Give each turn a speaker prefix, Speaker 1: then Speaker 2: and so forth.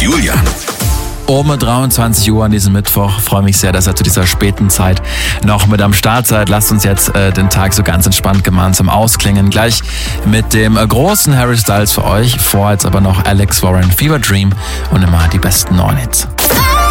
Speaker 1: Julian.
Speaker 2: Um 23 Uhr an diesem Mittwoch. Freue mich sehr, dass ihr zu dieser späten Zeit noch mit am Start seid. Lasst uns jetzt den Tag so ganz entspannt gemeinsam ausklingen. Gleich mit dem großen Harry Styles für euch. Vor jetzt aber noch Alex Warren, Fever Dream und immer die besten neuen Hits.